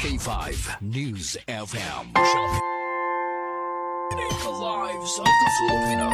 K5 News FM. The lives of the Filipino.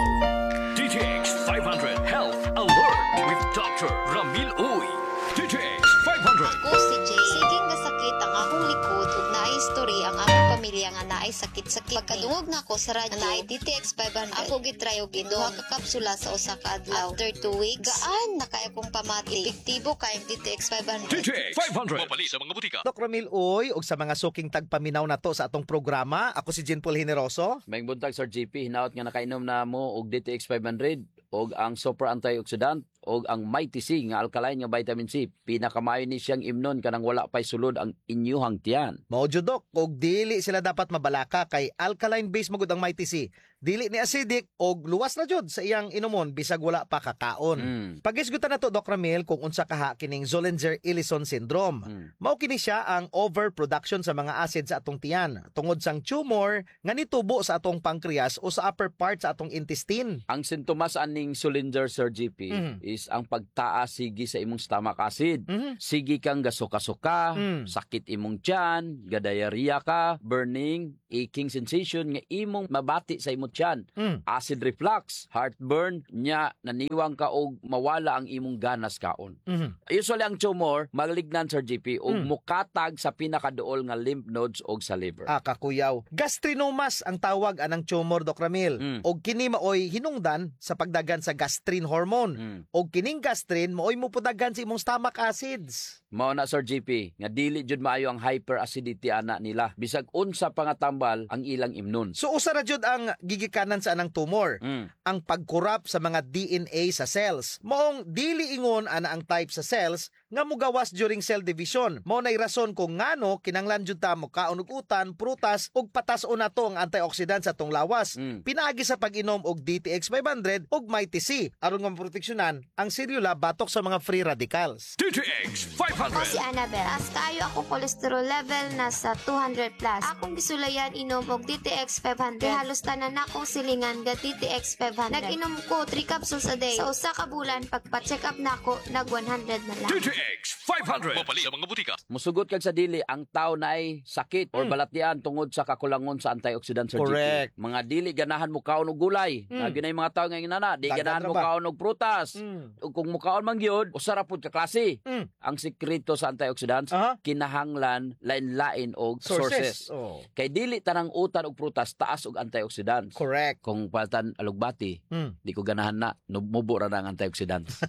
DTX 500 Health Alert with Dr. Ramil Uy. DTX 500. Ako si Jay. Sige nga sakit ang akong likod ug naay history ang akong pamilya nga naay sakit-sakit. Pagkadungog na ako sa radyo, naay DTX 500. Ako gitry og duha ka kapsula sa usa ka adlaw. After 2 weeks, gaan na kay akong pamati. Epektibo kay DTX 500. DTX 500. Mabali sa mga butika. Dok Ramil Uy, ug sa mga suking tagpaminaw na to sa atong programa, ako si Jean Paul Generoso. May buntag Sir GP, hinaot nga nakainom na mo og DTX 500 og ang super antioxidant og ang Mighty C nga alkaline nga vitamin C. Pinakamayo ni siyang imnon kanang wala pay sulod ang inyuhang tiyan. Mao jud Dok, og dili sila dapat mabalaka kay alkaline base magud ang Mighty C. Dili ni acidic og luwas na jud sa iyang inumon bisag wala pa kakaon. Pagisgutan nato Dok Ramil kung unsa kaha kining Zollinger-Ellison syndrome. Mao kini siya ang overproduction sa mga acid sa atong tiyan tungod sang tumor nga nitubo sa atong pancreas o sa upper part sa atong intestine. Ang sintomas aning Zollinger Sir GP is ang pagtaas sige sa imong stomach acid. Sige kang gasuka-suka, sakit imong tiyan, gadayarya ka, burning, aching sensation nga imong mabati sa imong tiyan, acid reflux, heartburn, nya naniwang ka og mawala ang imong ganas kaon. Usually ang tumor malignant Sir GP og mukatag sa pinakaduol nga lymph nodes og sa liver. Kakuyaw. Gastrinomas ang tawag anang tumor Dok Ramil. Og kini maoy hinungdan sa pagdagan sa gastrin hormone. Og kining gastrin maoy mupudagan sa imong stomach acids. Mao na Sir GP nga dili jud maayo ang hyperacidity ana nila bisag unsa pa nga tambal ang ilang imnon. So usa ra jud ang gigikanan sa anang tumor, ang pagkurap sa mga DNA sa cells. Maong dili ingon ana ang type sa cells nga mugawas during cell division. Mao nay rason kung ngano kinanglan jud ta mo kaon og utan, prutas ug patas-on nato ang antioxidant sa atong lawas. Pinaagi sa pag-inom og DTX 500 ug Mighty C aron nga maproteksyonan ang selula batok sa mga free radicals. DTX 500. Ako si Annabel. Taas kayo ako cholesterol level nasa 200 plus. Akong gisulayan inom og DTX 500. Halos tanan akong silingan ga DTX 500. Nag-inom ko 3 capsules a day. Sa usa ka bulan pagpa-check up nako nag 100 na lang. DTX 500. Mabali sa mga butika. Musugot kag sa dili ang tao na ay sakit or balatyan tungod sa kakulangon sa antioxidant Sir Correct. GP. Mga dili ganahan mo kaon og gulay. Lagi na yung mga tao nga inana, di Dagan ganahan mo ra ba? kaon og prutas. Ug kung mo kaon man gyud, usara pud ka klase. Ang sekreto sa antioxidants kinahanglan lain-lain og sources. Oh. Kay dili tanang utan og prutas taas og antioxidants. Correct. Kung paltan alugbati, di ko ganahan na, mubo ra na ang antioxidants.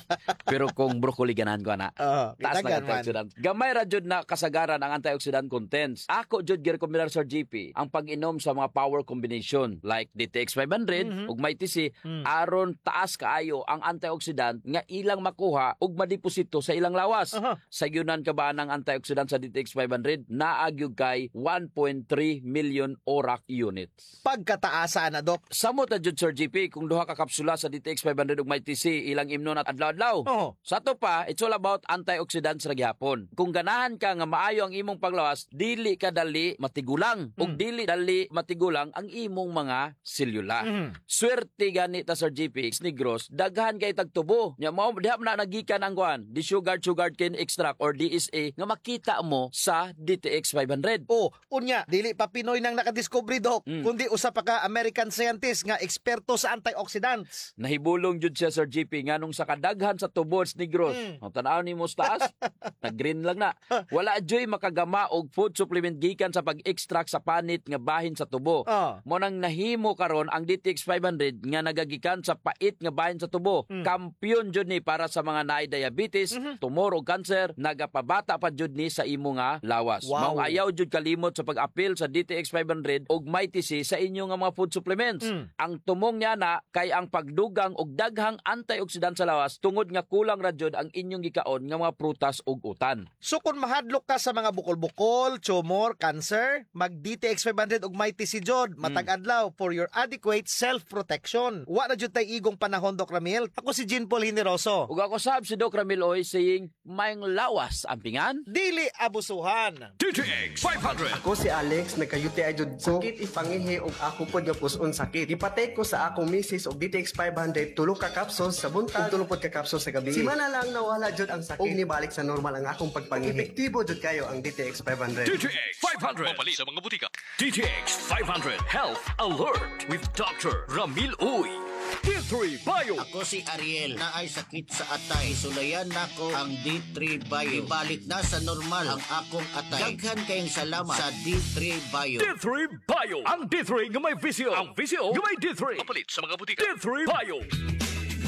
Pero kung broccoli ganahan ko na, taas na dagan man. antioxidants. Gamay ra jud na kasagaran ang antioxidant contents. Ako jud girekomendar Sir GP ang pag-inom sa mga power combination like DTX 500 ug Mighty C aron taas kaayo ang antioxidant nga ilang makuha ug madeposito sa ilang lawas. Sa yunan ka ba ng antioxidant sa DTX 500 naagyog kay 1.3 million ORAC units. Pagkataasa na Dok. Samot na jud Sir GP kung duha ka kapsula sa DTX 500 ug Mighty C ilang imnon at adlaw-adlaw. Sa to pa, it's all about antioxidants ra gyapon. Kung ganahan ka nga maayo ang imong paglawas, dili ka dali matigulang ug dili dali matigulang ang imong mga selula. Swerte gani ta Sir GP Negros, daghan kay tagtubo. Nya mao diha na nagikan ang kuan, di sugar cane extract or DSA nga makita mo sa DTX 500. Unya, dili pa Pinoy nang nakadiscovery Dok, kundi usa pa ka American scientist nga eksperto sa antioxidants. Nahibulong jud siya Sir GP nganong sa kadaghan sa tubos Negros. Ang tanaw nimo sa taas, nag-green lang na. Wala joy makagama og food supplement gikan sa pag-extract sa panit nga bahin sa tubo. Mo nang nahimo karon ang DTX 500 nga nagagikan sa pait nga bahin sa tubo. Kampiyon jud ni para sa mga naay diabetes, tumor o cancer, nagapabata pa jud ni sa imo nga lawas. Wow. Mao ayaw jud kalimot sa pag-apil sa DTX 500 og Mighty C sa inyo nga mga food supplements. Ang tumong niya na kay ang pagdugang og daghang antioxidant sa lawas tungod nga kulang ra jud ang inyong gikaon nga mga prutas ug utan. So kung mahadlok ka sa mga bukol-bukol, tumor, cancer, mag DTX 500 ug Mighty C jud matag adlaw for your adequate self-protection. Wa na jud tay igong panahon Dok Ramil. Ako si Jean Paul Generoso. Ug ako sab si Doc Ramil Oy saying mayang lawas ang pingan. Dili abusuhan. DTX 500. Ako si Alex, nagkayuti ay jud ko. Sakit ipangihi og ako pod nga puson sakit. Ipatay ko sa akong misis og DTX 500 tulo ka capsules sa buntag ug tulo pod ka capsules sa gabi. Si mana lang nawala jud jud ang sakit. Ug nibalik sa normal ang akong pagpangihi. Epektibo jud kayo ang DTX 500. DTX 500 mapalit sa mga butika. DTX 500 Health Alert with Dr. Ramil Uy. D3 Bio. Ako si Ariel na ay sakit sa atay. Sulayan nako ang D3 Bio. Ibalik na sa normal ang akong atay. Daghan kayong salamat sa D3 Bio. D3 Bio. Ang D3 nga may visio. Ang visio nga may D3. Mapalit sa mga butika. D3 Bio.